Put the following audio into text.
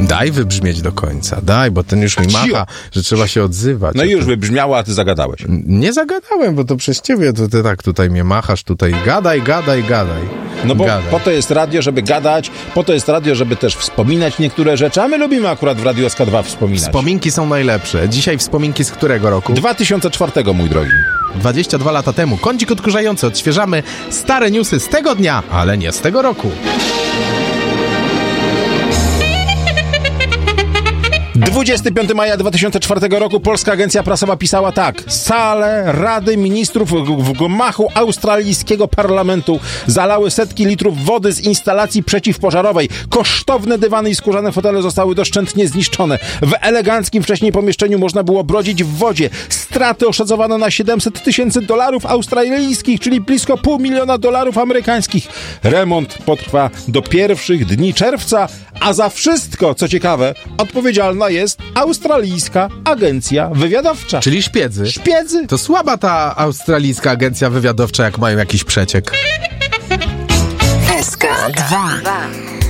Daj wybrzmieć do końca, daj, bo ten już mi macha, że trzeba się odzywać. No i już wybrzmiało, a ty zagadałeś. Nie zagadałem, bo to przez ciebie, to ty tak tutaj mnie machasz, tutaj gadaj. No bo gadaj. po to jest radio, żeby gadać, po to jest radio, żeby też wspominać niektóre rzeczy, a my lubimy akurat w Radiu SK2 wspominać. Wspominki są najlepsze. Dzisiaj wspominki z którego roku? 2004, mój drogi. 22 lata temu. Kącik odkurzający. Odświeżamy stare newsy z tego dnia, ale nie z tego roku. 25 maja 2004 roku Polska Agencja Prasowa pisała tak. Sale Rady Ministrów w gmachu australijskiego parlamentu zalały setki litrów wody z instalacji przeciwpożarowej. Kosztowne dywany i skórzane fotele zostały doszczętnie zniszczone. W eleganckim wcześniej pomieszczeniu można było brodzić w wodzie. Straty oszacowano na $700,000 australijskich, czyli blisko $500,000 amerykańskich. Remont potrwa do pierwszych dni czerwca, a za wszystko, co ciekawe, odpowiedzialna jest Australijska Agencja Wywiadowcza. Czyli szpiedzy. Szpiedzy! To słaba ta australijska agencja wywiadowcza, jak mają jakiś przeciek. SK2